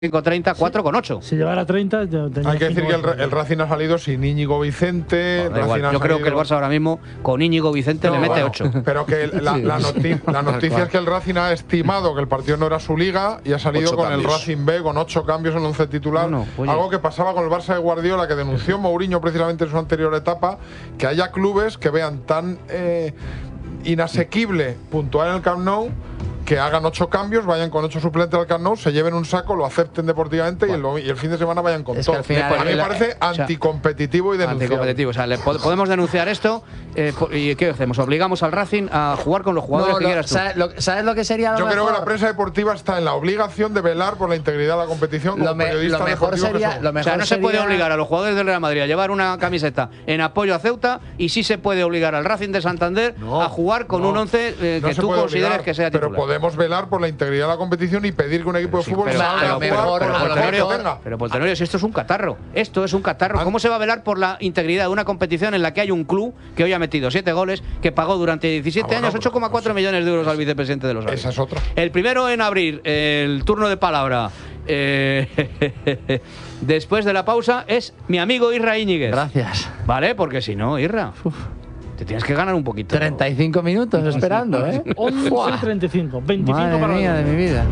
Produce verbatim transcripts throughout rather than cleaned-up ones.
cinco treinta, cuatro con ocho. Si llevara treinta, ya tenía Hay que decir que el, el Racing ha salido sin Íñigo Vicente. No, igual. Yo salido... creo que el Barça ahora mismo con Íñigo Vicente no, le mete bueno, ocho. Pero que la, la, noti la noticia es que el Racing ha estimado que el partido no era su liga y ha salido ocho con cambios. El Racing B con ocho cambios en el once titular. No, no, algo que pasaba con el Barça de Guardiola, que denunció Mourinho precisamente en su anterior etapa, que haya clubes que vean tan eh, inasequible puntuar en el Camp Nou, que hagan ocho cambios, vayan con ocho suplentes al Camp Nou, se lleven un saco, lo acepten deportivamente bueno. y, el, y el fin de semana vayan con es todo. Final, a mí me parece la, anticompetitivo y denunciable. Anticompetitivo, o sea, le podemos denunciar esto eh, y ¿qué hacemos? ¿Obligamos al Racing a jugar con los jugadores no, que lo, quieras tú? ¿sabes lo, ¿Sabes lo que sería lo Yo mejor? creo que la prensa deportiva está en la obligación de velar por la integridad de la competición como lo, me, periodistas lo mejor sería, lo mejor O sea, no sería... se puede obligar a los jugadores del Real Madrid a llevar una camiseta en apoyo a Ceuta y sí se puede obligar al Racing de Santander no, a jugar con no, un once eh, no que tú consideres obligar, que sea titular. Pero podemos velar por la integridad de la competición y pedir que un equipo pero de fútbol sí, salga a jugar pero, por pero, pero, pero, pero por Tenorio, si esto es un catarro, esto es un catarro. ¿Cómo se va a velar por la integridad de una competición en la que hay un club que hoy ha metido siete goles, que pagó durante diecisiete ah, bueno, años ocho coma cuatro millones de euros al vicepresidente de los Esa es otra. El primero en abrir el turno de palabra eh, después de la pausa es mi amigo Irra Íñiguez. Gracias. Vale, porque si no, Irra, uf, te tienes que ganar un poquito. treinta y cinco minutos esperando, ¿eh? once treinta y cinco, veinticinco Madre para mía de mi vida.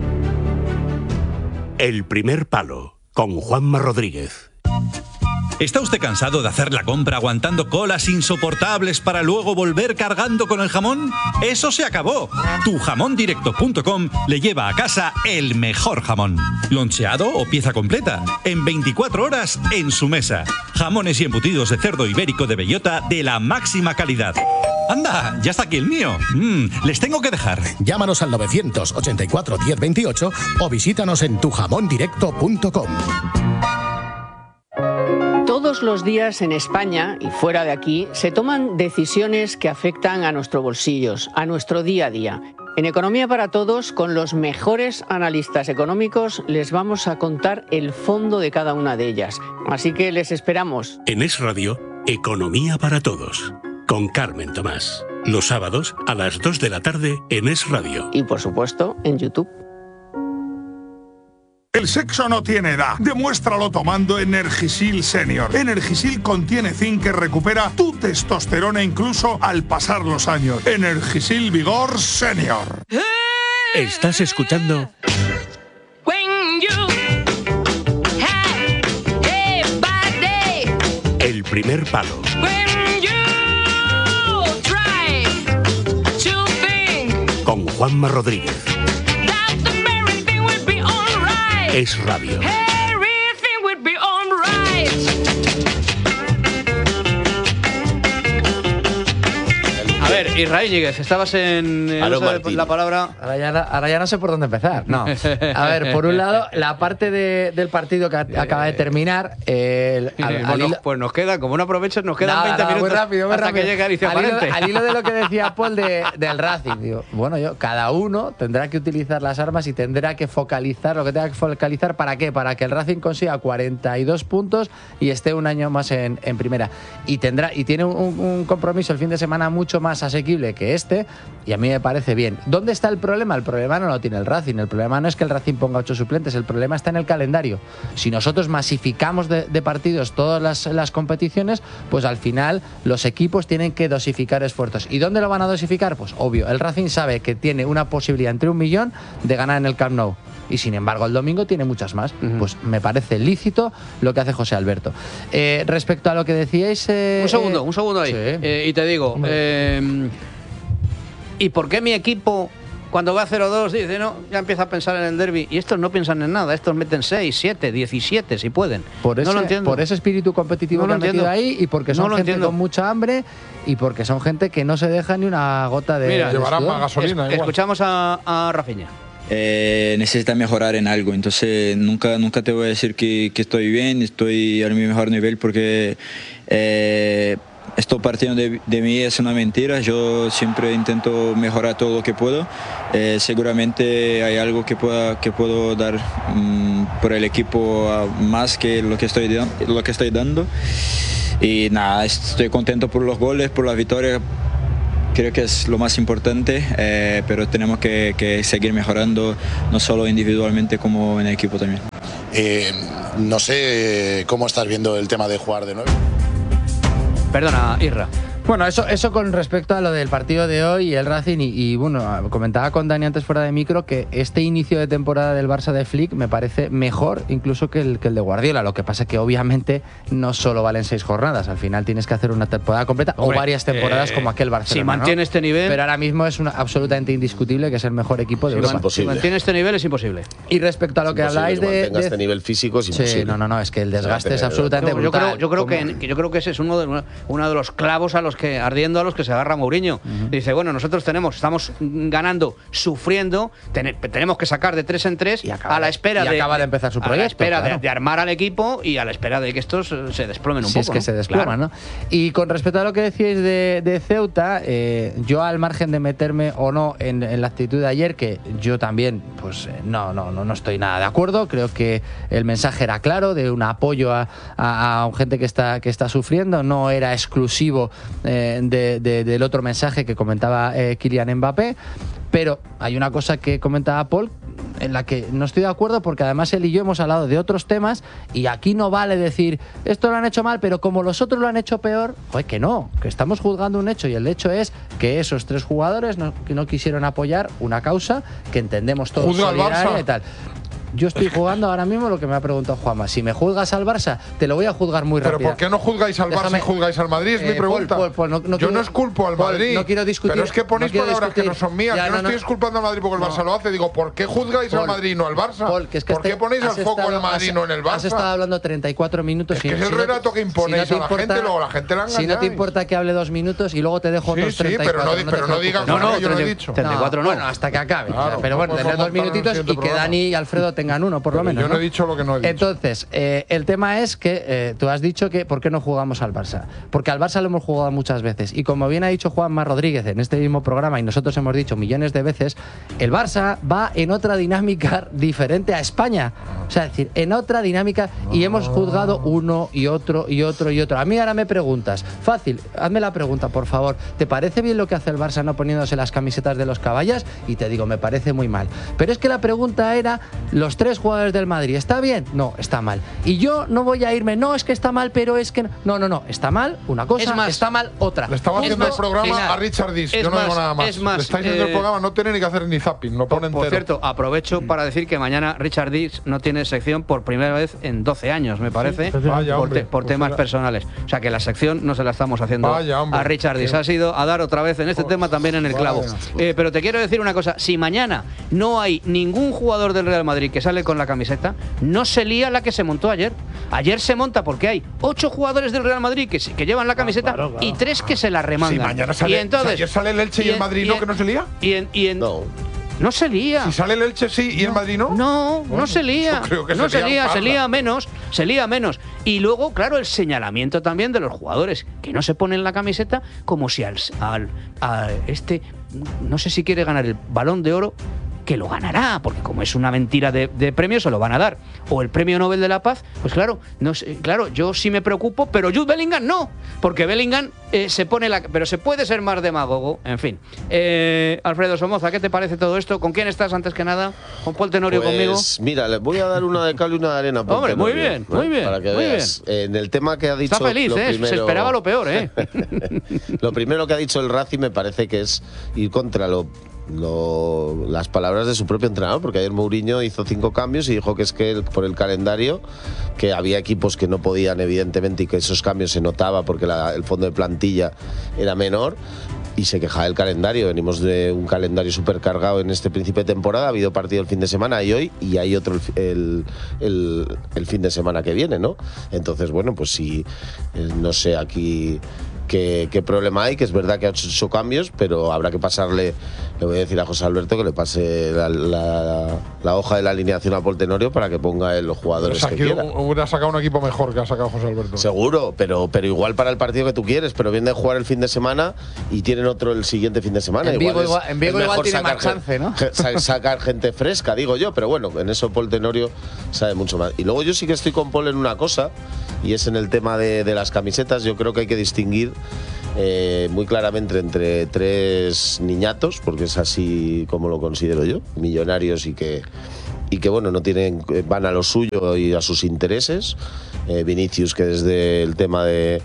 El primer palo, con Juanma Rodríguez. ¿Está usted cansado de hacer la compra aguantando colas insoportables para luego volver cargando con el jamón? ¡Eso se acabó! tu jamón directo punto com le lleva a casa el mejor jamón. Loncheado o pieza completa, en veinticuatro horas en su mesa. Jamones y embutidos de cerdo ibérico de bellota de la máxima calidad. ¡Anda! ¡Ya está aquí el mío! Mm, les tengo que dejar. Llámanos al novecientos ochenta y cuatro diez veintiocho o visítanos en tu jamón directo punto com. Todos los días en España y fuera de aquí se toman decisiones que afectan a nuestros bolsillos, a nuestro día a día. En Economía para Todos, con los mejores analistas económicos, les vamos a contar el fondo de cada una de ellas. Así que les esperamos. En Es Radio, Economía para Todos, con Carmen Tomás. Los sábados a las dos de la tarde en Es Radio. Y por supuesto, en YouTube. El sexo no tiene edad. Demuéstralo tomando Energisil Senior. Energisil contiene zinc que recupera tu testosterona incluso al pasar los años. Energisil Vigor Senior. Estás escuchando El primer palo. Con Juanma Rodríguez. Es Radio. A ver, Irra Íñiguez, estabas en el uso de la palabra. Ahora ya, ahora ya no sé por dónde empezar. No. A ver, por un lado, la parte de, del partido que acaba de terminar. El, al, bueno, al hilo, pues nos queda, como no aprovechas, nos quedan nada, veinte nada, minutos muy rápido, muy hasta rápido. que llegue Alicia al hilo, Valente. al hilo de lo que decía Paul de, del Racing, digo, bueno, yo, cada uno tendrá que utilizar las armas y tendrá que focalizar lo que tenga que focalizar. ¿Para qué? Para que el Racing consiga cuarenta y dos puntos y esté un año más en, en primera. Y tendrá y tiene un, un compromiso el fin de semana mucho más asequible que este, y a mí me parece bien. ¿Dónde está el problema? El problema no lo tiene el Racing. El problema no es que el Racing ponga ocho suplentes, el problema está en el calendario. Si nosotros masificamos de, de partidos todas las, las competiciones, pues al final los equipos tienen que dosificar esfuerzos. ¿Y dónde lo van a dosificar? Pues obvio, el Racing sabe que tiene una posibilidad entre un millón de ganar en el Camp Nou. Y sin embargo el domingo tiene muchas más. Uh-huh. Pues me parece lícito lo que hace José Alberto. Eh, respecto a lo que decíais... Eh, un segundo, un segundo ahí. Sí. Eh, y te digo... Eh, ¿Y por qué mi equipo, cuando va cero dos, dice, no, ya empieza a pensar en el derbi? Y estos no piensan en nada, estos meten seis, siete, diecisiete si pueden. Por ese, no lo entiendo. Por ese espíritu competitivo no que han entiendo. metido ahí, y porque son no gente entiendo. con mucha hambre y porque son gente que no se deja ni una gota de... Mira, de llevarán sudor. más gasolina. Es, escuchamos a, a Rafinha. Eh, necesita mejorar en algo, entonces nunca, nunca te voy a decir que, que estoy bien, estoy a mi mejor nivel porque... Eh, Esto partiendo de, de mí es una mentira, yo siempre intento mejorar todo lo que puedo, eh, seguramente hay algo que, pueda, que puedo dar um, por el equipo uh, más que lo que, estoy, lo que estoy dando y nada, estoy contento por los goles, por la victoria, creo que es lo más importante, eh, pero tenemos que, que seguir mejorando, no solo individualmente como en el equipo también. Eh, no sé cómo estás viendo el tema de jugar de nueve. Perdona, Irra. Bueno, eso, eso con respecto a lo del partido de hoy y el Racing y, y bueno, comentaba con Dani antes fuera de micro que este inicio de temporada del Barça de Flick me parece mejor incluso que el, que el de Guardiola. Lo que pasa es que obviamente no solo valen seis jornadas, al final tienes que hacer una temporada completa. Hombre, o varias temporadas eh, como aquel Barcelona. Si mantiene ¿no? este nivel… Pero ahora mismo es una, absolutamente indiscutible que es el mejor equipo de si Europa. Man, si mantiene este nivel es imposible. Y respecto a lo que habláis que de… de este nivel físico es imposible. Sí, no, no, no, es que el desgaste es absolutamente no, brutal. Yo creo, yo, creo que, yo creo que ese es uno de, uno de los clavos a los que, ardiendo a los que se agarra Mourinho. Uh-huh. Dice, bueno, nosotros tenemos, estamos ganando, sufriendo, ten, tenemos que sacar de tres en tres y acaba, a la espera y de… acaba de empezar su proyecto. A la espera claro. de, de armar al equipo y a la espera de que estos se desplomen un si poco. es que ¿no? se desploman, claro. ¿no? Y con respecto a lo que decíais de, de Ceuta, eh, yo al margen de meterme o no en, en la actitud de ayer, que yo también, pues no, no, no, no estoy nada de acuerdo, creo que el mensaje era claro, de un apoyo a, a, a gente que está, que está sufriendo, no era exclusivo eh, de, de, del otro mensaje que comentaba eh, Kylian Mbappé, pero hay una cosa que comentaba Paul en la que no estoy de acuerdo, porque además él y yo hemos hablado de otros temas y aquí no vale decir esto lo han hecho mal, pero como los otros lo han hecho peor, pues que no, que estamos juzgando un hecho y el hecho es que esos tres jugadores no, que no quisieron apoyar una causa que entendemos todos solidaria y tal. Yo estoy jugando ahora mismo lo que me ha preguntado Juanma. Si me juzgas al Barça, te lo voy a juzgar muy rápido. ¿Pero por qué no juzgáis al Barça y juzgáis al Madrid? Es eh, mi pregunta. Paul, Paul, Paul, no, no yo quiero, no esculpo al Paul, Madrid. No quiero discutir. Pero es que ponéis no palabras discutir. que no son mías. Ya, yo no, no, estoy no. disculpando al Madrid porque el Barça no. lo hace. Digo, ¿por qué juzgáis Paul, al Madrid y no al Barça? Paul, que es que ¿Por qué este, ponéis al foco estado, al Madrid y no en el Barça? Has estado hablando treinta y cuatro minutos. Es que si, es el si relato no, que imponéis si no a la importa, gente, luego la gente la engañáis. Si no te importa que hable dos minutos y luego te dejo sí, otros sí, treinta y cuatro. pero no, pero no digas no, no, que yo no he dicho. treinta y cuatro no. Bueno, hasta que acabe. Claro, pero bueno, tener dos minutitos y que Dani y Alfredo tengan uno, por lo menos. Yo no he dicho lo que no he dicho. Entonces, eh, el tema es que eh, tú has dicho que ¿por qué no jugamos al Barça? Porque al Barça lo hemos jugado muchas veces. Y como bien ha dicho Juanma Rodríguez en este mismo programa, y nosotros hemos dicho millones de veces, el Barça va en otra dinámica diferente a España. O sea, es decir, en otra dinámica, y hemos juzgado uno y otro y otro y otro. A mí ahora me preguntas, fácil, hazme la pregunta, por favor. ¿Te parece bien lo que hace el Barça no poniéndose las camisetas de los caballas? Y te digo, me parece muy mal. Pero es que la pregunta era, los tres jugadores del Madrid, ¿está bien? No, está mal. Y yo no voy a irme, no, es que está mal, pero es que no. No, no, no, está mal una cosa, es más, está mal otra. Le estaba haciendo más, el programa final, a Richard Dis, yo no más, digo nada más. Es más Le estáis haciendo eh, el programa, no tiene ni que hacer ni zapping, lo pone por, entero. Por cierto, aprovecho para decir que mañana Richard Dis no tiene sección por primera vez en doce años, me parece, sí, vaya, por, hombre, te, por pues temas era... personales. O sea que la sección no se la estamos haciendo vaya, hombre, a Richard Dis. qué... Ha sido a dar otra vez en este oh, tema también en el clavo. Eh, pero te quiero decir una cosa, si mañana no hay ningún jugador del Real Madrid que sale con la camiseta, no se lía la que se montó ayer. Ayer se monta porque hay ocho jugadores del Real Madrid que, que llevan la camiseta ah, claro, claro. y tres que se la remangan. Si mañana sale, y entonces, si ayer sale el Elche y, y el Madrid, ¿no? ¿Que no se lía? Y en, y en, no. No se lía. Si sale el Elche sí y no, el Madrid no. No, bueno, no se lía. No se lía, se lía menos, se lía menos. Y luego, claro, el señalamiento también de los jugadores que no se ponen la camiseta como si al, al a este, no sé si quiere ganar el Balón de Oro, que lo ganará, porque como es una mentira de, de premio, se lo van a dar. O el Premio Nobel de la Paz, pues claro, no sé, claro, yo sí me preocupo, pero Jude Bellingham no, porque Bellingham eh, se pone la... Pero se puede ser más demagogo, en fin. Eh, Alfredo Somoza, ¿qué te parece todo esto? ¿Con quién estás antes que nada? ¿Con Paul Tenorio pues, conmigo? Mira, les voy a dar una de cal y una de arena. Hombre, muy bien, muy bien. Para que muy veas. Bien. En el tema que ha dicho... Está feliz, ¿eh? Primero, se esperaba lo peor, ¿eh? Lo primero que ha dicho el Racing me parece que es ir contra lo... Lo, las palabras de su propio entrenador, porque ayer Mourinho hizo cinco cambios y dijo que es que el, por el calendario, que había equipos que no podían evidentemente y que esos cambios se notaba porque la, el fondo de plantilla era menor, y se quejaba del calendario. Venimos de un calendario súper cargado en este principio de temporada, ha habido partido el fin de semana y hoy, y hay otro el, el, el fin de semana que viene, ¿no? Entonces, bueno, pues sí, no sé aquí qué, qué problema hay, que es verdad que ha hecho cambios, pero habrá que pasarle, le voy a decir a José Alberto que le pase la, la, la hoja de la alineación a Paul Tenorio para que ponga en los jugadores que quiera. Hubiera sacado un equipo mejor que ha sacado José Alberto. Seguro, pero, pero igual para el partido que tú quieres, pero viene de jugar el fin de semana y tienen otro el siguiente fin de semana. En Vigo igual, igual, es, en Vigo igual tiene más chance, ¿no? Sacar gente fresca, digo yo, pero bueno, en eso Paul Tenorio sabe mucho más. Y luego yo sí que estoy con Paul en una cosa, y es en el tema de, de las camisetas. Yo creo que hay que distinguir eh, muy claramente entre tres niñatos, porque es así como lo considero yo, millonarios y que, y que bueno, no tienen, van a lo suyo y a sus intereses. Eh, Vinicius, que desde el tema de,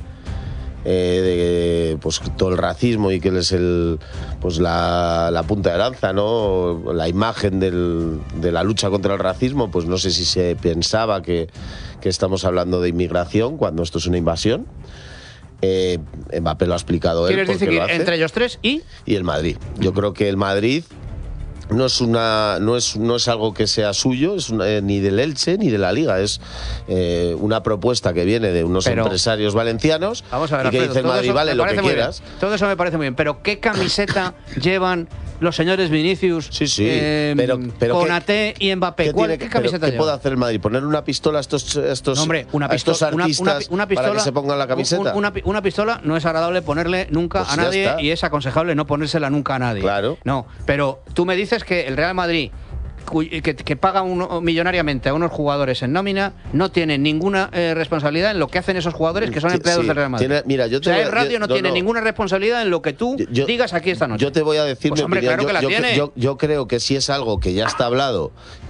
eh, de pues, todo el racismo y que él es el, pues, la, la punta de lanza, ¿no? La imagen del, de la lucha contra el racismo, pues no sé si se pensaba que, que estamos hablando de inmigración cuando esto es una invasión. Eh, Mbappé lo ha explicado él. ¿Quieres decir que entre ellos tres y? Y el Madrid. Yo creo que el Madrid no es una no es no es algo que sea suyo, es una, eh, ni del Elche ni de la Liga, es eh, una propuesta que viene de unos pero, empresarios valencianos vamos a ver, y que Alfredo, dicen Madrid, vale, lo que quieras. Bien. Todo eso me parece muy bien, pero ¿qué camiseta llevan los señores Vinicius, sí, sí, eh, pero, pero Konaté y Mbappé? ¿Qué, ¿Cuál, tiene, ¿qué camiseta ¿Qué puede hacer el Madrid? ¿Poner una pistola a estos, estos, no, hombre, una a estos pistola, artistas una, una, una pistola, para que se pongan la camiseta? Un, una, una pistola no es agradable ponerle nunca pues a nadie y es aconsejable no ponérsela nunca a nadie. Claro. No, pero tú me dices que el Real Madrid, Que, que paga uno, millonariamente a unos jugadores en nómina, no tiene ninguna eh, responsabilidad en lo que hacen esos jugadores que son empleados sí, del Real Madrid. Tiene, mira, yo te o sea, voy, el radio yo, no, no tiene no. ninguna responsabilidad en lo que tú yo, digas aquí esta noche. Yo te voy a decir pues mi hombre, opinión. Claro que la yo, tiene. Yo, yo creo que sí es algo que ya está hablado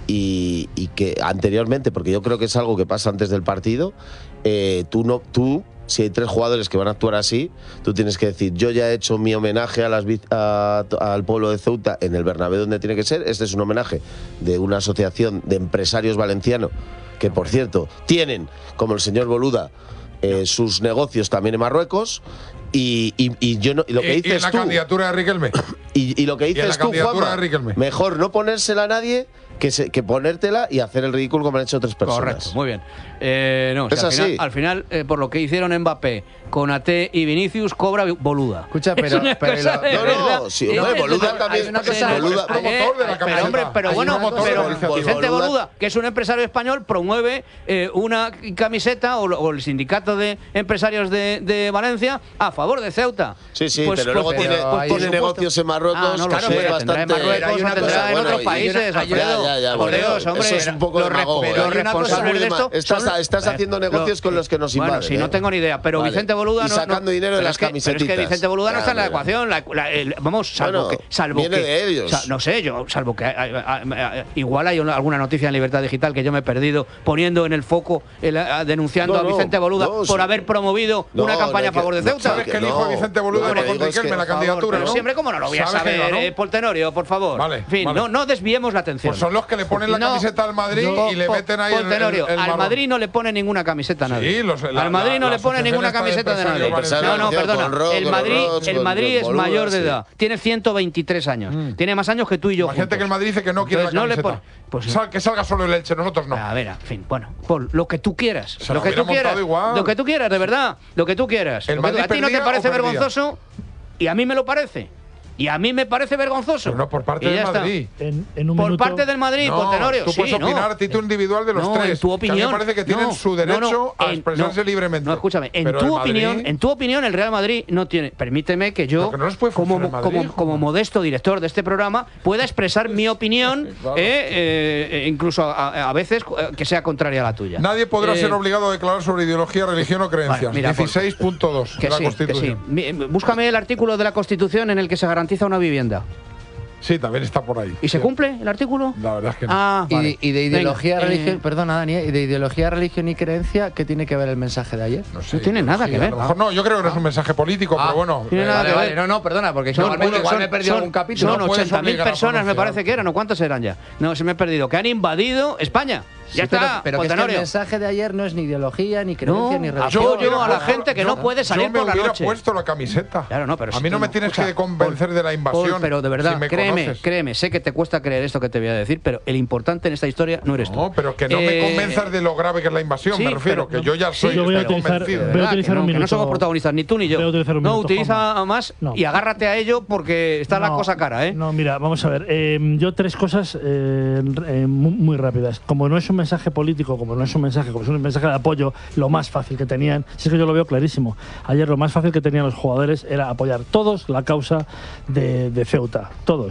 y, y que anteriormente, porque yo creo que es algo que pasa antes del partido, eh, tú no tú si hay tres jugadores que van a actuar así, tú tienes que decir, yo ya he hecho mi homenaje a las, a, al pueblo de Ceuta en el Bernabéu donde tiene que ser. Este es un homenaje de una asociación de empresarios valencianos que, por cierto, tienen, como el señor Boluda, eh, sus negocios también en Marruecos. Y, y, y yo no, y lo que y, dices y en la tú, candidatura de Riquelme. Y, y lo que dices tú, Juanma, mejor no ponérsela a nadie que, se, que ponértela y hacer el ridículo como han hecho otras personas. Correcto, muy bien. Eh, no, es o sea, así. Al final, al final eh, por lo que hicieron Mbappé, Konaté y Vinicius, cobra Boluda. Escucha, pero... pero lo, no, no, sí, hombre, Boluda también... Una cosa, Boluda, es promotor de la camiseta. Pero, hombre, pero bueno, pero Vicente Boluda, Boluda, que es un empresario español, promueve eh, una camiseta, o, o el sindicato de empresarios de, de Valencia, a favor de Ceuta. Sí, sí, pues, pero pues, luego pues, tiene, pues, tiene negocios en Marruecos, ah, no, claro, sé, es bastante... En Marruecos, hay una tendrá en otros países, Alfredo. Ya, ya, ya, por Dios, bueno, hombre. eso es un poco los demagogo, re, ¿eh? los responsables de esto estás, son, estás haciendo negocios con los que nos invaden. Bueno, si ¿eh? no tengo ni idea, pero vale. Vicente Boluda y no... sacando no, dinero de las es que, camisetitas. Pero es que Vicente Boluda no está en la claro, ecuación. La, la, el, vamos, salvo bueno, que... Salvo viene que, de ellos. O sea, no sé, yo, salvo que... A, a, a, igual hay una, alguna noticia en Libertad Digital que yo me he perdido poniendo en el foco, el, a, denunciando no, no, a Vicente Boluda no, por sí. haber promovido no, una campaña no, a favor de Ceuta. ¿Sabes que el hijo de Vicente Boluda no con Riquelme en la candidatura, no? Siempre, ¿cómo no lo voy a saber, eh, Paul Tenorio, por favor? Vale, en fin, vale. no, no desviemos la atención. Pues son los que le ponen la camiseta al Madrid y le meten ahí el Tenorio, al Madrid no le pone ninguna camiseta a nadie. Al Madrid no le pone ninguna camiseta de nadie. No, no, perdona. El Madrid, el Madrid es mayor de edad. Tiene ciento veintitrés años. Tiene más años que tú y yo. La gente que el Madrid dice que no quiere la camiseta. Pues, Sal, que salga solo el Elche, nosotros no. A ver, en fin, bueno, Paul, lo que tú quieras. Se lo que tú quieras. Igual. Lo que tú quieras, de verdad. Lo que tú quieras. El Madrid a ti no te parece vergonzoso y a mí me lo parece. Y a mí me parece vergonzoso. Pero no por parte del Madrid. En, en un por minuto, parte del Madrid, no, Paul Tenorio. Tú puedes sí, opinar no. a título individual de los no, tres. En tu opinión. Que a mí me parece que tienen no, su derecho no, no, a en, expresarse no, libremente. No, escúchame. En Pero tu Madrid, opinión, en tu opinión, el Real Madrid no tiene. Permíteme que yo, que no les puede como, Madrid, como, como modesto director de este programa, pueda expresar mi opinión, claro. eh, eh, incluso a, a veces que sea contraria a la tuya. Nadie podrá eh, ser obligado a declarar sobre ideología, religión o creencias. Vale, dieciséis punto dos de la sí, Constitución. Que sí. Búscame el artículo de la Constitución en el que se garantiza una vivienda. Sí, también está por ahí. ¿Y sí. se cumple el artículo? La verdad es que no. Ah, vale. y, y de ideología, Venga, religión, eh, perdona Dani, y de ideología, religión y creencia, ¿qué tiene que ver el mensaje de ayer? No, sé, no tiene nada sí, que ver. A lo mejor no, yo creo que no es un mensaje político, ah, pero bueno. Tiene eh, nada vale, que vale, ver. no, no, perdona, porque Son, igual, igual son, me he perdido son, algún capítulo. Son no ochenta mil personas, me pronunciar. parece que eran, ¿o cuántos eran ya? No, se me he perdido. Que han invadido España. Ya sí, está, pero, pero que es que el mensaje de ayer no es ni ideología, ni creencia, no, ni religión. apoyo a la gente que yo, no puede salir yo me por la hubiera noche. puesto la camiseta. Claro, no, pero a mí no me tienes escucha, que convencer Paul, de la invasión. Paul, pero de verdad, si me créeme, conoces. créeme, sé que te cuesta creer esto que te voy a decir, pero el importante en esta historia no eres tú. No, pero que no eh, me convenzas de lo grave que es la invasión, sí, me refiero, pero, que yo ya soy yo voy a estoy utilizar- convencido. voy a ¿verdad? utilizar que, no, un que no minuto. somos protagonistas, ni tú ni yo. Voy a utilizar un no, minuto, utiliza Juanma. más No. y agárrate a ello porque está la No, cosa cara, ¿eh? No, mira, vamos a ver. Eh, yo tres cosas eh, eh, muy, muy rápidas. Como no es un mensaje político, como no es un mensaje, como es un mensaje de apoyo, lo más fácil que tenían, si es que yo lo veo clarísimo. Ayer lo más fácil que tenían los jugadores era apoyar todos la causa de, de Ceuta, todos.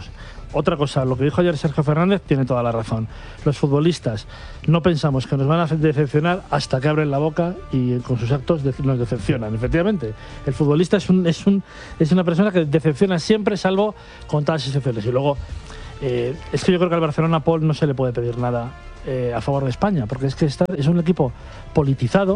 Otra cosa, lo que dijo ayer Sergio Fernández tiene toda la razón. Los futbolistas no pensamos que nos van a decepcionar hasta que abren la boca y con sus actos nos decepcionan. Efectivamente, el futbolista es, un, es, un, es una persona que decepciona siempre, salvo con todas las excepciones. Y luego, eh, es que yo creo que al Barcelona, Paul, no se le puede pedir nada eh, a favor de España, porque es que está, es un equipo politizado,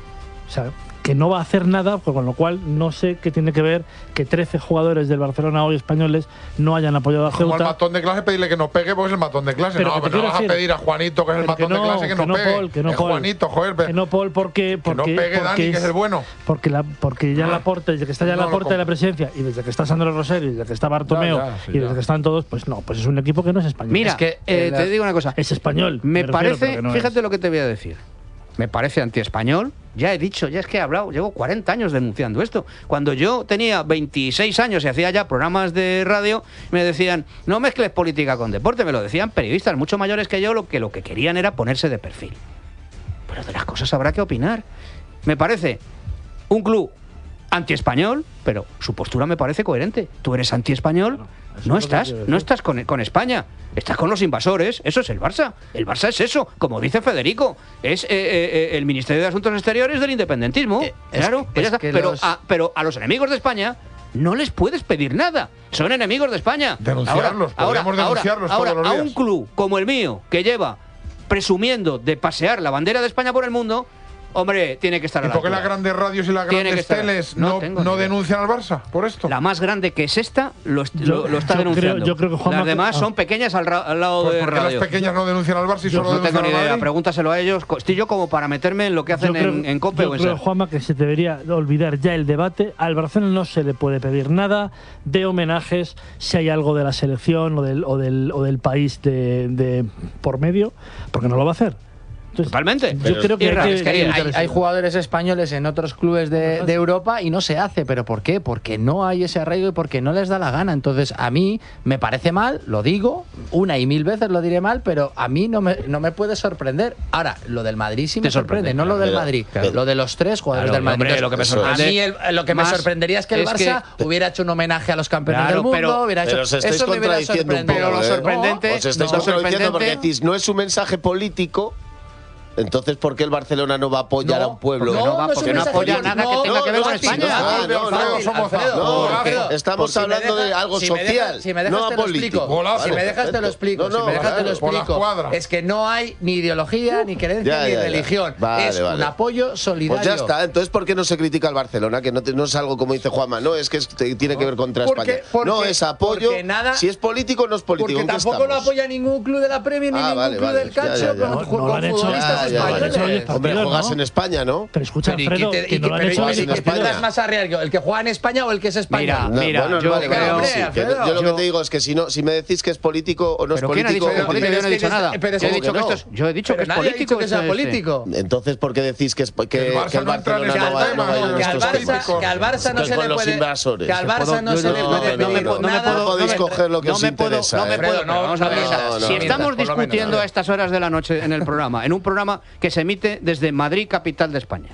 o sea, que no va a hacer nada, con lo cual no sé qué tiene que ver que trece jugadores del Barcelona hoy españoles no hayan apoyado a Ceuta. Como el matón de clase, pedirle que no pegue porque es el matón de clase. Pero no, que pero no vas decir, a pedir a Juanito, que es el matón que no, de clase, que, que no, no pegue. Paul, que no es Paul. Juanito, joder. Que no, Paul, porque, porque, que no pegue porque Dani, es, que es el bueno. Porque, la, porque ya Laporte, desde que está ya No, Laporte no, de la presidencia y desde que está Sandro Rosell y desde que está Bartomeu ya, ya, sí, y desde ya. que están todos, pues no, pues es un equipo que no es español. Mira, es que eh, la, te digo una cosa. Es español. Me, me parece, refiero, no fíjate es. lo que te voy a decir. Me parece antiespañol. Ya he dicho, ya es que he hablado, llevo cuarenta años denunciando esto. Cuando yo tenía veintiséis años y hacía ya programas de radio, me decían, no mezcles política con deporte. Me lo decían periodistas mucho mayores que yo, lo que, lo que querían era ponerse de perfil. Pero de las cosas habrá que opinar. Me parece un club antiespañol, pero su postura me parece coherente. Tú eres antiespañol, no estás, no estás con, con España, estás con los invasores. Eso es el Barça. El Barça es eso, como dice Federico, es eh, eh, el Ministerio de Asuntos Exteriores del independentismo. Eh, claro, es, pues ya es está. que pero, los... a, pero a los enemigos de España no les puedes pedir nada. Son enemigos de España. Denunciarlos, ahora, podemos ahora, denunciarlos ahora, todos los a días. un club como el mío, que lleva presumiendo de pasear la bandera de España por el mundo, hombre, tiene que estar a ¿Y la por qué altura. las grandes radios y las Tiene que grandes estar. teles No no, tengo no ni idea. denuncian al Barça por esto? La más grande, que es esta, lo, est- Yo- lo, lo está yo creo- denunciando. yo creo que Juanma- Las demás ah. son pequeñas al, ra- al lado Pues de ¿por qué radio. las pequeñas no denuncian al Barça y Yo solo no tengo denuncian ni al idea, Madrid? pregúntaselo a ellos. Estoy yo como para meterme en lo que hacen Yo creo- en, en COPE yo o en creo, SER. Juanma, que se debería olvidar ya el debate. Al Barcelona no se le puede pedir nada de homenajes si hay algo de la selección o del, o del, o del país de, de por medio, porque no lo va a hacer. Entonces, Totalmente. Yo Pero creo que, es hay, que- que, es que hay- Hay, hay jugadores españoles en otros clubes de, de Europa y no se hace. ¿Pero por qué? Porque no hay ese arraigo y porque no les da la gana. Entonces, a mí me parece mal, lo digo, una y mil veces lo diré mal, pero a mí no me, no me puede sorprender. Ahora, lo del Madrid sí me Te sorprende, sorprende, no lo del claro. Madrid. Claro. Lo de los tres jugadores Claro, del Madrid. hombre, lo que me Entonces, sorprende a mí el- lo que me más sorprendería es que el es Barça que- hubiera hecho un homenaje a los campeones Claro, del mundo. pero- hubiera hecho, Pero os estáis eso me hubiera contradiciendo un sorprendido. poco, Pero lo ¿eh? sorprendente- Os estáis no, contradiciendo porque sorprendente- decís, no es un mensaje político. Entonces, ¿por qué el Barcelona no va a apoyar No, a un pueblo? porque no va- no es porque un no mensaje apoya político. nada que tenga que ver con Alfredo, España. ah, no, no, Alfredo, somos Alfredo, no, Alfredo, estamos si me hablando de algo si me social, dejas- si me dejas no te lo político. explico. Golazo. Si me dejas te lo explico. No, no, si me dejas te lo claro, por la explico. cuadra. Es que no hay ni ideología, ni creencia, Ya, ni ya, ya. religión. Vale, es vale. un apoyo solidario. Pues ya está. Entonces, ¿por qué no se critica al Barcelona? Que no, te- no es algo como dice Juanma. No, es que es- te- tiene que ver contra Porque- España. porque- no, es apoyo. porque nada- si es político, no es político. Porque ¿En qué tampoco lo estamos? apoya ningún club de la Premier ni Ah, ningún vale, club vale. del Ya, calcio ya, ya. con, No, con no lo han hecho- futbolistas Ya, ya, ya. españoles. Hombre, ¿no? juegas en España, ¿no? Pero escucha, Pero ¿y Alfredo, qué te- que y no qué- lo han pero hecho ¿y en qué- qué te España. das más a riesgo? ¿El que juega en España o el que es español? No, Mira, bueno, yo vale, vale, creo- sí, que Alfredo, yo lo que yo- te digo es que si no, si me decís que es político o no ¿Pero es quién ha político, dicho que es o- político? Yo no he dicho nada. pero Yo he ¿cómo dicho que que no? esto es- yo he dicho Pero que es nadie ha político. dicho que sea este- político. entonces, ¿por qué decís que, es, que, que El el, Barça no entra en Barcelona ese no va, tema, no va a ir que en al estos Barça- políticos? Que al Barça no Que se con le los puede. invasores. Que al Barça no Yo- se yo- le no, puede no me pedir puedo- no me nada. puedo- podéis no me- coger lo que no os me puedo- interesa, no me ¿eh? puedo, Alfredo, no, pero vamos a ver. no, o sea, no, si no. estamos Por lo menos, discutiendo a a ver. estas horas de la noche en el programa, en un programa que se emite desde Madrid, capital de España,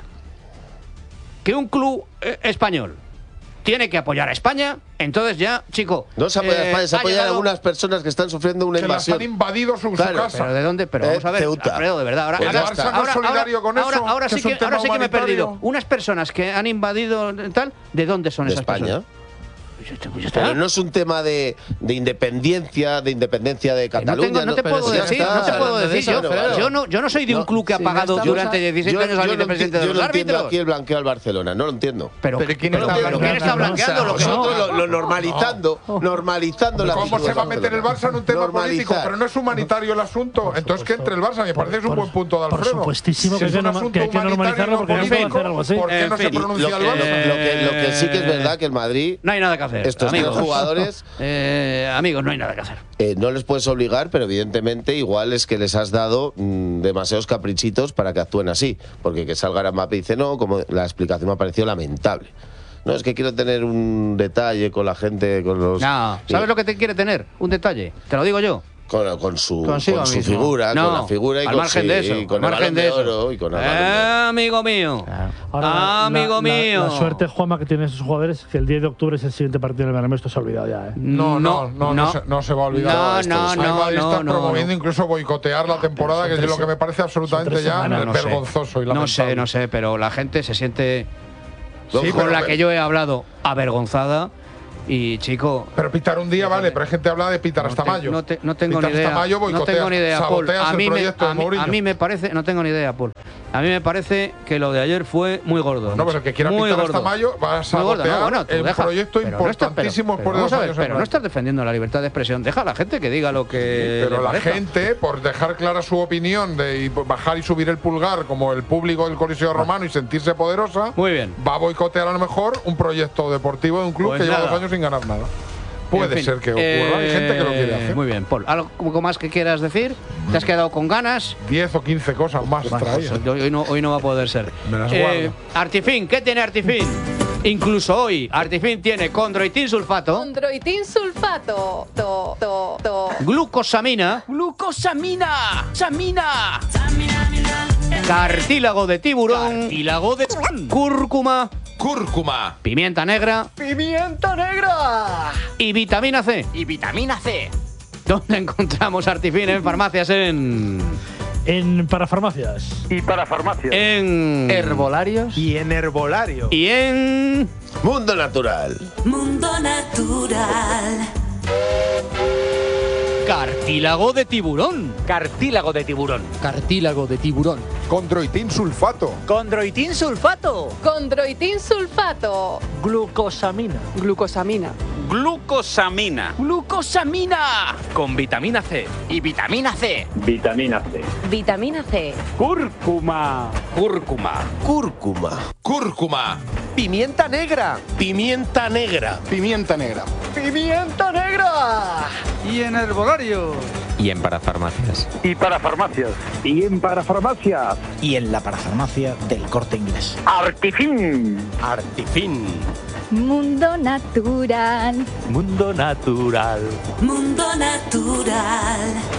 que un club eh, español tiene que apoyar a España, entonces ya, chico. No se apoya a eh, España, se ha apoya a llegado- algunas personas que están sufriendo una Que las invasión. han invadido su, su Claro, casa. ¿Pero de dónde? Pero Eh, vamos a ver, Ceuta. Alfredo, de verdad. Ahora, Pues ahora, ya está. ¿El Barça no es solidario con ahora, eso? ahora ¿Que sí es un que, tema ahora sí que me he perdido. humanitario? Unas personas que han invadido eh, tal, ¿de dónde son de esas España. personas? Pues ya- pues ya está. Pero no es un tema de, de independencia, de independencia de Que no, Cataluña. tengo- no te pero puedo si ya decir, está. no te puedo Hablando de decir. eso, Yo, bueno, vale. yo no, yo no soy de un No, club que ha si no pagado estamos durante a- dieciséis Yo, años al yo no, vicepresidente enti- de yo los no entiendo árbitros. aquí el blanqueo al Barcelona, no lo entiendo. Pero, Pero ¿quién pero- está pero ¿quién está blanqueando? blanqueando? Lo que no- Nosotros lo, lo normalizando, normalizando la ¿Cómo actitud se del va a meter el Barça en un tema Normalizar. político? Pero no es humanitario el asunto. Entonces que entre el Barça, me parece que es un buen punto de por Alfredo. supuestísimo Si que es hay un que norma- asunto que hay que humanitario, normalizarlo no porque no se puede político, hacer algo así. ¿por qué En no se fin, pronuncia Lo el que, Barça? lo, que, lo que sí que es verdad que el Madrid, No hay nada que hacer. estos amigos. tres jugadores, Eh, amigos, no hay nada que hacer. eh, no les puedes obligar, pero evidentemente igual es que les has dado mm, demasiados caprichitos para que actúen así. Porque que salga Mbappé y dice no, como la explicación me ha parecido lamentable. No, es que quiero tener un detalle con la gente, con los... No, ¿sabes lo que te quiere tener? Un detalle. Te lo digo yo. Con, con su, Consigo con su mismo. figura, No, con la figura y al con, margen sí, de eso, y con al el margen balón de de eso. oro y con el Eh, balón de oro. amigo mío. Ahora, la- Amigo la- mío. La, suerte, Juanma, que tienen esos jugadores es que el diez de octubre es el siguiente partido en el Bernabéu. Esto se ha olvidado ya, ¿eh? No, no, no, no, no. se, no se va a olvidar. No, Esto no, es- no, Hay madridistas no, promoviendo no. incluso boicotear la temporada, que es lo que me parece absolutamente tres ya semanas, no sé. vergonzoso y No lamentable. sé, no sé, pero la gente se siente Sí, con pero- la que yo he hablado avergonzada. Y chico, Pero pitar un día, vale, pero hay gente que habla de pitar no hasta te- mayo. no, te- no tengo Pitar ni idea. hasta mayo, no boicoteas, tengo ni idea, Paul. saboteas A el mí, me, proyecto a, de mí, Mourinho. a mí me parece, no tengo ni idea, Paul. A mí me parece que lo de ayer fue muy gordo. No, pero el que quiera muy pitar gordo. hasta mayo va a Muy gordo, sabotear no, bueno, tú el deja, proyecto pero no estás- importantísimo pero- pero después de dos vamos a ver, años en Pero no blanco. estás defendiendo la libertad de expresión. Deja a la gente que diga lo que. Pero le la parezca. gente, por dejar clara su opinión de y bajar y subir el pulgar como el público del Coliseo Romano y sentirse poderosa, Muy bien. va a boicotear a lo mejor un proyecto deportivo de un club Pues que lleva nada. dos años sin ganar nada. Puede En fin, ser que ocurra. Hay gente que lo quiere eh, hacer. Muy bien, Paul. ¿Algo más que quieras decir? ¿Te has quedado con ganas? diez o quince cosas más Bueno, traídas. pues hoy, no, hoy no va a poder ser. Me las Eh, guardo. Artifin, ¿qué tiene Artifin? Incluso hoy, Artifin tiene condroitin sulfato, Condroitin sulfato. To, to, to. glucosamina, ¡Glucosamina! ¡Samina! cartílago de tiburón, Cartílago de cúrcuma, cúrcuma, pimienta negra pimienta negra y vitamina C. y vitamina C. ¿Dónde encontramos Artifin? En farmacias en. En parafarmacias. Y para farmacias. En. Herbolarios. Y en herbolario. Y en. Mundo Natural. Mundo Natural. Cartílago de tiburón. Cartílago de tiburón. Cartílago de tiburón. Condroitin sulfato. Condroitin sulfato. Condroitin sulfato. Glucosamina. Glucosamina. Glucosamina. Glucosamina. Con vitamina C. Y vitamina C. Vitamina C. Vitamina C. Cúrcuma. Cúrcuma. Cúrcuma. Cúrcuma. Pimienta negra. Pimienta negra. Pimienta negra. Pimienta negra. Y en herbolario. Y en parafarmacias. Y para farmacias. Y en para farmacias. Y en la parafarmacia del Corte Inglés. Artifin. Artifin. Mundo Natural. Mundo natural. Mundo Natural.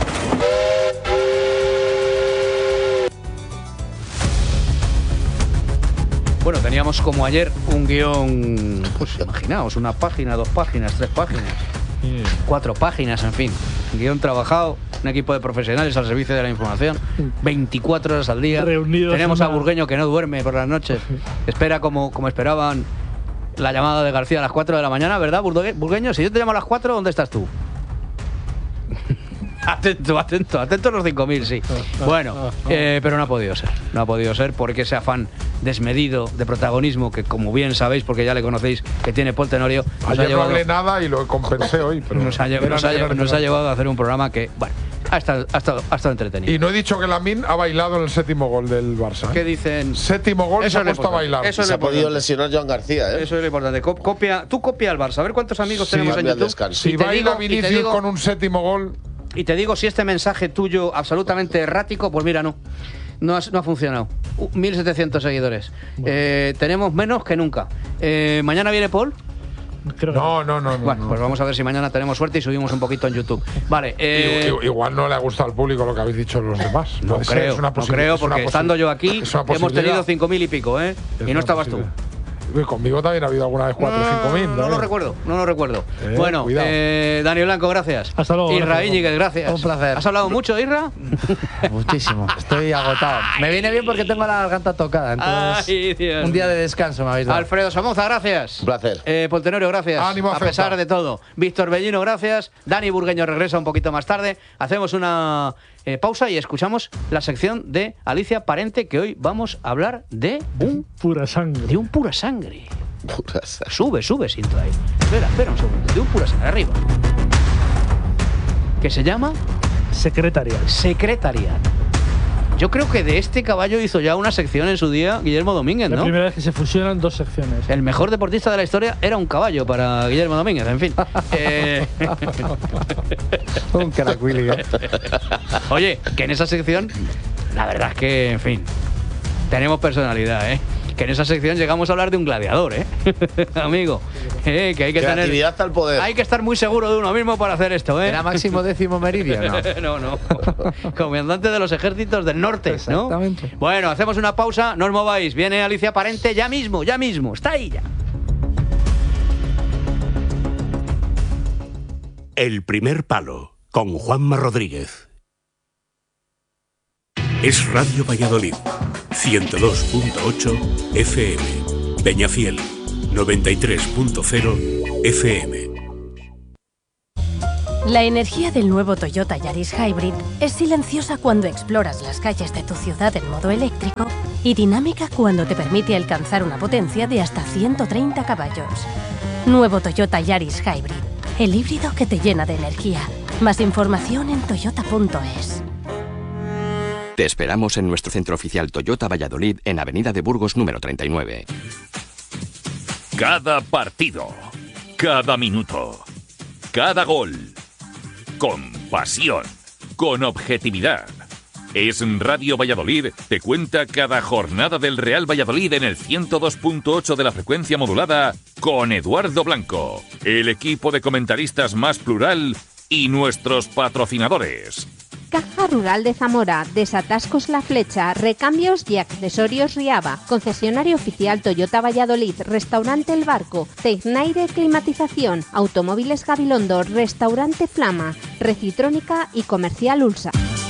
Bueno, teníamos como ayer un guión, pues imaginaos, una página, dos páginas, tres páginas, cuatro páginas, en fin. Un guión trabajado, un equipo de profesionales al servicio de la información, veinticuatro horas al día. Reunidos Tenemos en a una- Burgueño que no duerme por las noches. Espera como, como esperaban la llamada de García a las cuatro de la mañana, ¿verdad, Burgue- Burgueño? Si yo te llamo a las cuatro, ¿dónde estás tú? Atento, atento, atento a los cinco mil, sí. Bueno, eh, pero no ha podido ser. No ha podido ser porque ese afán desmedido de protagonismo que, como bien sabéis, porque ya le conocéis, que tiene Paul Tenorio, nos ha Ayer no llevado, hablé nada y lo compensé hoy. Pero nos ha, lle- era- nos ha era lle- nos ha necesario. llevado a hacer un programa que, bueno, ha estado, ha estado, ha estado entretenido. Y no he dicho que Lamine ha bailado en el séptimo gol del Barça. ¿eh? ¿Qué dicen? Séptimo gol, Eso se ha es lo puesto a importante. bailar. Eso es Se lo ha podido importante. lesionar Joan García, ¿eh? Eso es lo importante. Co- Copia, tú copia al Barça. A ver cuántos amigos Sí, tenemos en cambia el YouTube. descanso. Si Y te baila digo- y te Vinicius digo- con un séptimo gol. Y te digo, si este mensaje tuyo absolutamente errático, pues mira, no. No, has- no ha funcionado. Uh, mil setecientos seguidores. Eh, tenemos menos que nunca. Eh, ¿Mañana viene Paul? Creo que No, no, no. no, Bueno, no. pues vamos a ver si mañana tenemos suerte y subimos un poquito en YouTube. Vale. eh, I- i- Igual no le ha gustado al público lo que habéis dicho los demás. no Puede ser, creo, es una no posibil- creo, es una porque posi- estando yo aquí es una hemos posibilidad. tenido cinco mil y pico, ¿eh? Es Y no una estabas tú. posibilidad. Uy, conmigo también ha habido alguna vez cuatro o cinco mil. No lo recuerdo, no lo recuerdo. Eh, bueno, cuidado. eh, Dani Blanco, gracias. Hasta luego, Isra gracias. Íñiguez, gracias. Un placer. ¿Has hablado mucho, Isra? Muchísimo. Estoy agotado. Me viene bien porque tengo la garganta tocada. Entonces, Ay, Dios. un día de descanso me habéis dado. Alfredo Somoza, gracias. Un placer. Eh, Paul Tenorio, gracias. Ánimo, a acepta. pesar de todo. Víctor Bellino, gracias. Dani Burgueño regresa un poquito más tarde. Hacemos una eh, pausa y escuchamos la sección de Alicia Parente, que hoy vamos a hablar de un, Pura sangre. de un pura sangre. Pura sangre. Sube, sube, siento ahí. Espera, espera un segundo. De un pura sangre, arriba. Que se llama Secretarial. Secretariat. Yo creo que de este caballo hizo ya una sección en su día Guillermo Domínguez, La ¿no? primera vez que se fusionan dos secciones. El mejor deportista de la historia era un caballo para Guillermo Domínguez, en fin. Eh, Un caracuili, ¿eh? Oye, que en esa sección, la verdad es que, en fin, tenemos personalidad, ¿eh? que en esa sección llegamos a hablar de un gladiador, ¿eh? Amigo, eh, que hay que tener... Creatividad al poder. Hay que estar muy seguro de uno mismo para hacer esto, ¿eh? ¿Era Máximo Décimo Meridio? no, No, no. Comandante de los ejércitos del norte, ¿no? Exactamente. Bueno, hacemos una pausa, no os mováis. Viene Alicia Parente ya mismo, ya mismo. Está ahí ya. El primer palo, con Juanma Rodríguez. Es Radio Valladolid, ciento dos punto ocho F M. Peñafiel, noventa y tres punto cero F M. La energía del nuevo Toyota Yaris Hybrid es silenciosa cuando exploras las calles de tu ciudad en modo eléctrico y dinámica cuando te permite alcanzar una potencia de hasta ciento treinta caballos. Nuevo Toyota Yaris Hybrid, el híbrido que te llena de energía. Más información en toyota punto es. Te esperamos en nuestro centro oficial Toyota Valladolid en Avenida de Burgos número treinta y nueve. Cada partido, cada minuto, cada gol, con pasión, con objetividad. Es Radio Valladolid, te cuenta cada jornada del Real Valladolid en el ciento dos punto ocho de la frecuencia modulada con Eduardo Blanco, el equipo de comentaristas más plural y nuestros patrocinadores. Caja Rural de Zamora, Desatascos La Flecha, Recambios y Accesorios Riava, Concesionario Oficial Toyota Valladolid, Restaurante El Barco, Tecnaire Climatización, Automóviles Gabilondo, Restaurante Flama, Recitrónica y Comercial Ulsa.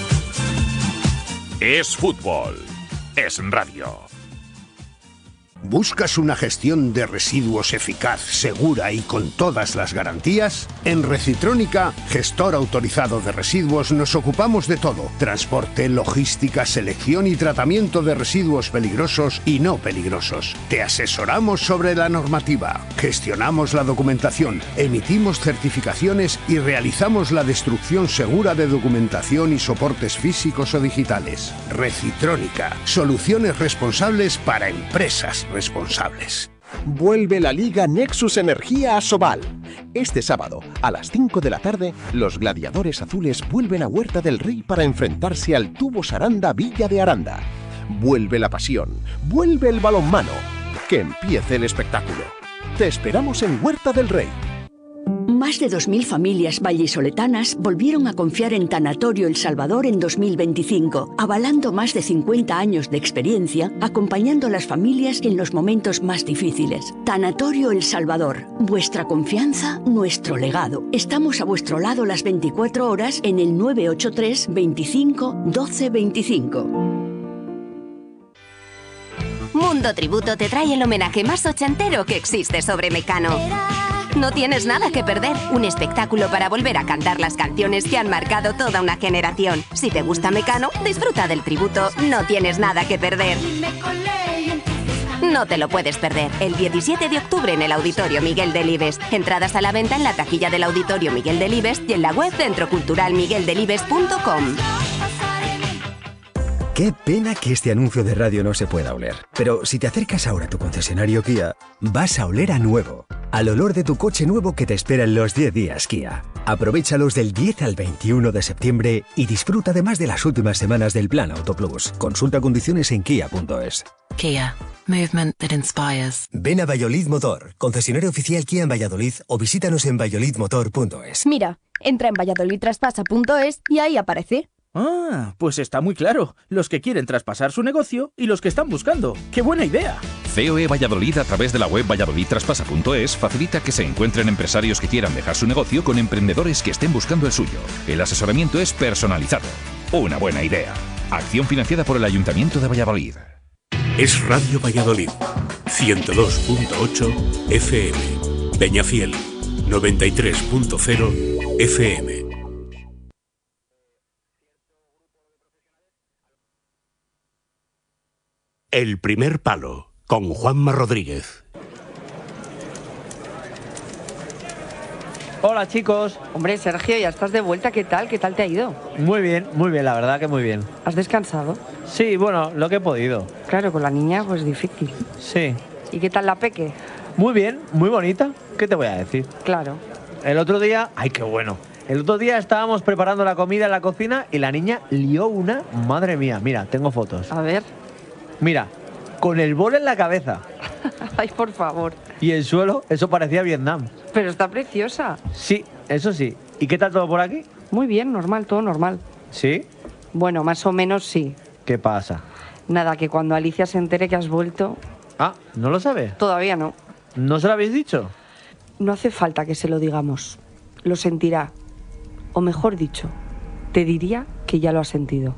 Es fútbol, es radio. ¿Buscas una gestión de residuos eficaz, segura y con todas las garantías? En Recitrónica, gestor autorizado de residuos, nos ocupamos de todo. Transporte, logística, selección y tratamiento de residuos peligrosos y no peligrosos. Te asesoramos sobre la normativa, gestionamos la documentación, emitimos certificaciones y realizamos la destrucción segura de documentación y soportes físicos o digitales. Recitrónica, soluciones responsables para empresas responsables. Vuelve la Liga Nexus Energía a Sobal. Este sábado, a las cinco de la tarde, los gladiadores azules vuelven a Huerta del Rey para enfrentarse al Tubos Aranda Villa de Aranda. Vuelve la pasión, vuelve el balonmano. Que empiece el espectáculo. Te esperamos en Huerta del Rey. Más de dos mil familias vallisoletanas volvieron a confiar en Tanatorio El Salvador en dos mil veinticinco, avalando más de cincuenta años de experiencia, acompañando a las familias en los momentos más difíciles. Tanatorio El Salvador, vuestra confianza, nuestro legado. Estamos a vuestro lado las veinticuatro horas en el nueve ocho tres, veinticinco, doce veinticinco. Mundo Tributo te trae el homenaje más ochentero que existe sobre Mecano. No tienes nada que perder, un espectáculo para volver a cantar las canciones que han marcado toda una generación. Si te gusta Mecano, disfruta del tributo, no tienes nada que perder. No te lo puedes perder, el diecisiete de octubre en el Auditorio Miguel Delibes. Entradas a la venta en la taquilla del Auditorio Miguel Delibes y en la web centro cultural miguel delibes punto com. Qué pena que este anuncio de radio no se pueda oler. Pero si te acercas ahora a tu concesionario Kia, vas a oler a nuevo. Al olor de tu coche nuevo que te espera en los diez días Kia. Aprovéchalos del diez al veintiuno de septiembre y disfruta además de las últimas semanas del Plan Auto Plus. Consulta condiciones en kia punto es. Kia. Movement that inspires. Ven a Valladolid Motor, concesionario oficial Kia en Valladolid o visítanos en valladolid motor punto es. Mira, entra en valladolid traspasa punto es y ahí aparece. Ah, pues está muy claro. Los que quieren traspasar su negocio y los que están buscando. ¡Qué buena idea! C O E Valladolid, a través de la web valladolid traspasa punto es, facilita que se encuentren empresarios que quieran dejar su negocio con emprendedores que estén buscando el suyo. El asesoramiento es personalizado. Una buena idea. Acción financiada por el Ayuntamiento de Valladolid. Es Radio Valladolid, ciento dos punto ocho F M. Peñafiel, noventa y tres punto cero F M. El primer palo, con Juanma Rodríguez. Hola chicos. Hombre, Sergio, ya estás de vuelta. ¿Qué tal? ¿Qué tal te ha ido? Muy bien, muy bien, la verdad que muy bien. ¿Has descansado? Sí, bueno, lo que he podido. Claro, con la niña pues difícil. Sí. ¿Y qué tal la peque? Muy bien, muy bonita. ¿Qué te voy a decir? Claro. El otro día... ¡Ay, qué bueno! El otro día estábamos preparando la comida en la cocina y la niña lió una... Madre mía, mira, tengo fotos. A ver. Mira, con el bol en la cabeza. Ay, por favor. Y el suelo, eso parecía Vietnam. Pero está preciosa. Sí, eso sí. ¿Y qué tal todo por aquí? Muy bien, normal, todo normal. ¿Sí? Bueno, más o menos sí. ¿Qué pasa? Nada, que cuando Alicia se entere que has vuelto... Ah, ¿no lo sabe? Todavía no. ¿No se lo habéis dicho? No hace falta que se lo digamos. Lo sentirá. O mejor dicho, te diría que ya lo ha sentido.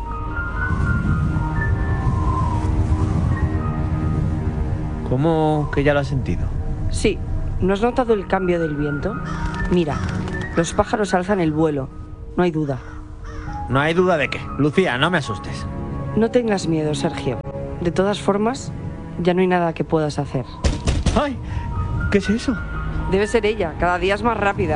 ¿Cómo que ya lo has sentido? Sí. ¿No has notado el cambio del viento? Mira, los pájaros alzan el vuelo. No hay duda. No hay duda de qué. Lucía, no me asustes. No tengas miedo, Sergio. De todas formas, ya no hay nada que puedas hacer. ¡Ay! ¿Qué es eso? Debe ser ella. Cada día es más rápida.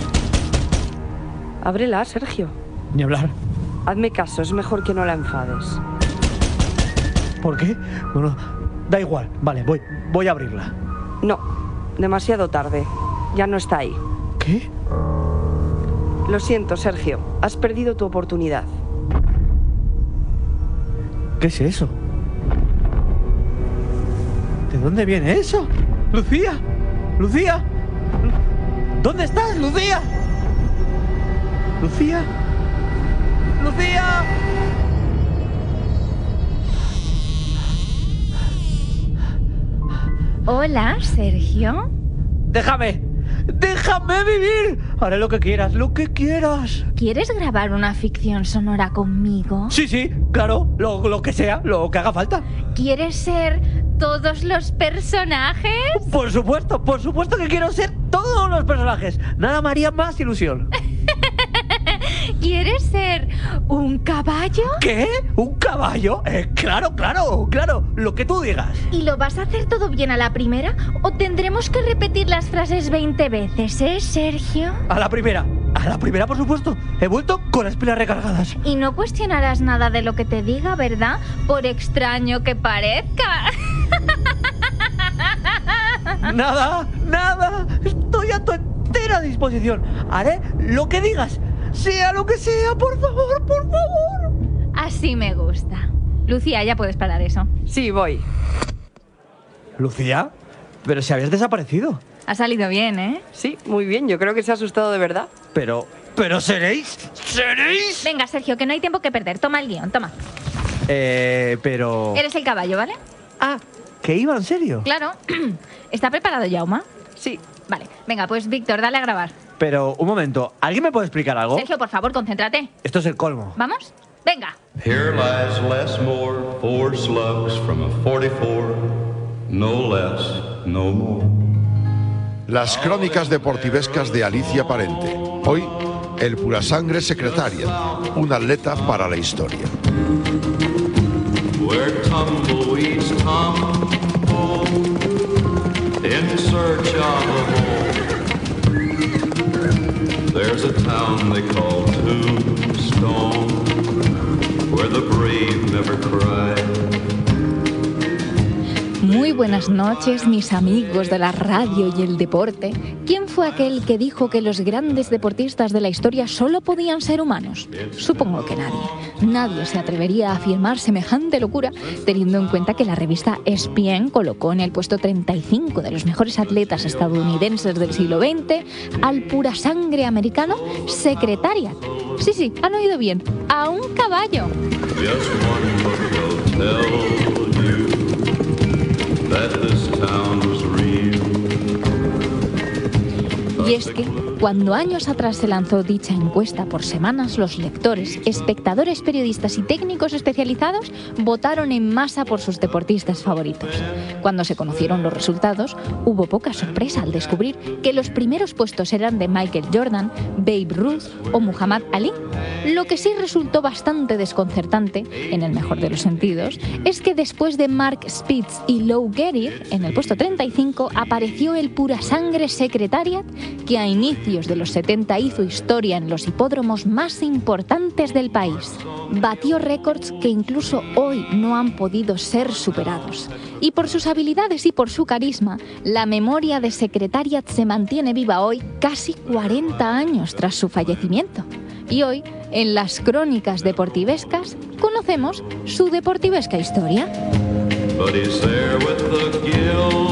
Ábrela, Sergio. Ni hablar. Hazme caso, es mejor que no la enfades. ¿Por qué? Bueno, da igual. Vale, voy, voy a abrirla. No, demasiado tarde. Ya no está ahí. ¿Qué? Lo siento, Sergio. Has perdido tu oportunidad. ¿Qué es eso? ¿De dónde viene eso? ¡Lucía! ¡Lucía! ¿Dónde estás, Lucía? ¡Lucía! ¡Lucía! Hola, Sergio. ¡Déjame! ¡Déjame vivir! Haré lo que quieras, lo que quieras. ¿Quieres grabar una ficción sonora conmigo? Sí, sí, claro, lo, lo que sea, lo que haga falta. ¿Quieres ser todos los personajes? Por supuesto, por supuesto que quiero ser todos los personajes. Nada me haría más ilusión. ¿Quieres ser un caballo? ¿Qué? ¿Un caballo? Eh, claro, claro, claro, lo que tú digas. ¿Y lo vas a hacer todo bien a la primera? ¿O tendremos que repetir las frases veinte veces, eh, Sergio? A la primera, a la primera, por supuesto. He vuelto con las pilas recargadas. Y no cuestionarás nada de lo que te diga, ¿verdad? Por extraño que parezca. Nada, nada. Estoy a tu entera disposición. Haré lo que digas. Sea lo que sea, por favor, por favor. Así me gusta. Lucía, ya puedes parar eso. Sí, voy. ¿Lucía? Pero si habías desaparecido. Ha salido bien, ¿eh? Sí, muy bien. Yo creo que se ha asustado de verdad. Pero, pero seréis, seréis. Venga, Sergio, que no hay tiempo que perder. Toma el guión, toma. Eh, pero... Eres el caballo, ¿vale? Ah, ¿que iba en serio? Claro. ¿Está preparado, Jaume? Sí. Vale, venga, pues Víctor, dale a grabar. Pero, un momento, ¿alguien me puede explicar algo? Sergio, por favor, concéntrate. Esto es el colmo. ¿Vamos? Venga. Here lies Lesmore, four slugs from a forty-four, no less, no more. Las crónicas deportivescas de Alicia Parente. Hoy, el Purasangre Secretariat, un atleta para la historia. Where tumbleweeds tumble in search of a home. There's a town they call Tombstone, where the brave never cry. Muy buenas noches, mis amigos de la radio y el deporte. ¿Quién fue aquel que dijo que los grandes deportistas de la historia solo podían ser humanos? Supongo que nadie. Nadie se atrevería a afirmar semejante locura, teniendo en cuenta que la revista E S P N colocó en el puesto treinta y cinco de los mejores atletas estadounidenses del siglo veinte al purasangre americano Secretariat. Sí, sí, han oído bien, a un caballo. Just one look will tell you that this town was real. Y es que, cuando años atrás se lanzó dicha encuesta por semanas, los lectores, espectadores, periodistas y técnicos especializados votaron en masa por sus deportistas favoritos. Cuando se conocieron los resultados, hubo poca sorpresa al descubrir que los primeros puestos eran de Michael Jordan, Babe Ruth o Muhammad Ali. Lo que sí resultó bastante desconcertante, en el mejor de los sentidos, es que después de Mark Spitz y Lou Gehrig, en el puesto treinta y cinco apareció el purasangre Secretariat, que a inicios de los setenta hizo historia en los hipódromos más importantes del país. Batió récords que incluso hoy no han podido ser superados. Y por sus habilidades y por su carisma, la memoria de Secretariat se mantiene viva hoy, casi cuarenta años tras su fallecimiento. Y hoy, en las crónicas deportivescas, conocemos su deportivesca historia. but he's there with the guild.